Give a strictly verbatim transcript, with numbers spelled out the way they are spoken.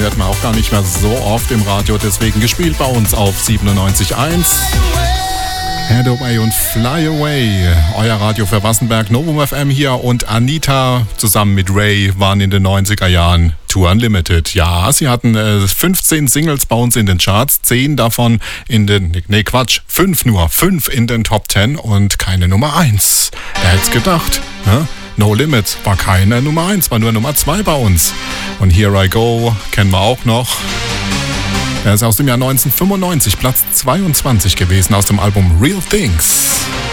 hört man auch gar nicht mehr so oft im Radio, deswegen gespielt bei uns auf siebenundneunzig Komma eins. Head Away und Fly Away. Euer Radio für Wassenberg, Novum F M hier und Anita zusammen mit Ray waren in den neunziger Jahren Tour Unlimited. Ja, sie hatten äh, fünfzehn Singles bei uns in den Charts, zehn davon in den, nee Quatsch, fünf nur, fünf in den Top zehn und keine Nummer eins. Wer hätte es gedacht? Ne? No Limits war keine Nummer eins, war nur Nummer zwei bei uns. Und Here I Go kennen wir auch noch. Er ist aus dem Jahr neunzehnhundertfünfundneunzig, Platz zweiundzwanzig gewesen aus dem Album Real Things.